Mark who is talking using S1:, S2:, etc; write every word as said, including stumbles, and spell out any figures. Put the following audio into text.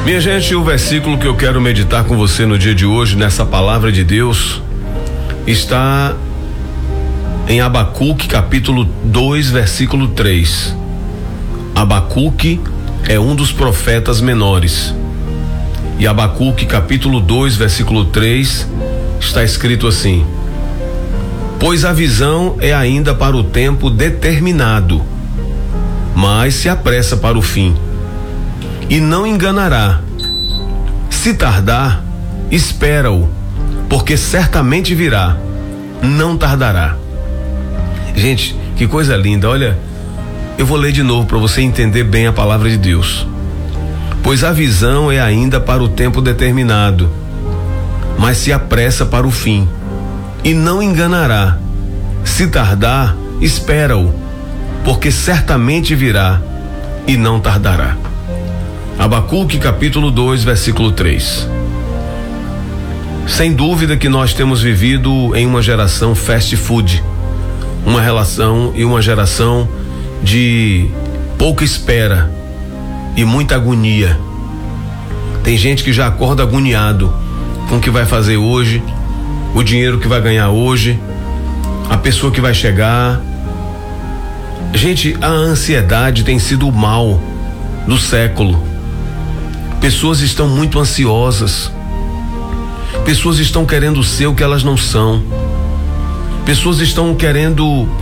S1: Minha gente, o versículo que eu quero meditar com você no dia de hoje, nessa palavra de Deus, está em Abacuque, capítulo dois, versículo três. Abacuque é um dos profetas menores. E Abacuque, capítulo dois, versículo três, está escrito assim: pois a visão é ainda para o tempo determinado, mas se apressa para o fim, e não enganará. Se tardar, espera-o, porque certamente virá, não tardará. Gente, que coisa linda. Olha, eu vou ler de novo para você entender bem a palavra de Deus. Pois a visão é ainda para o tempo determinado, mas se apressa para o fim, e não enganará. Se tardar, espera-o, porque certamente virá e não tardará. Abacuque, capítulo dois, versículo três. Sem dúvida que nós temos vivido em uma geração fast food, uma relação e uma geração de pouca espera e muita agonia. Tem gente que já acorda agoniado com o que vai fazer hoje, o dinheiro que vai ganhar hoje, a pessoa que vai chegar. Gente, a ansiedade tem sido o mal do século. Pessoas estão muito ansiosas. Pessoas estão querendo ser o que elas não são. Pessoas estão querendo